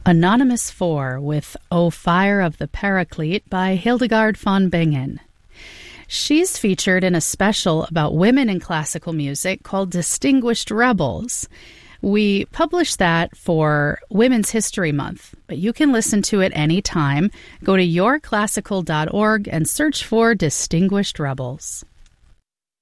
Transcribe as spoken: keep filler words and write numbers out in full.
Anonymous four with O Fire of the Paraclete by Hildegard von Bingen. She's featured in a special about women in classical music called Distinguished Rebels. We published that for Women's History Month, but you can listen to it anytime. Go to your classical dot org and search for Distinguished Rebels.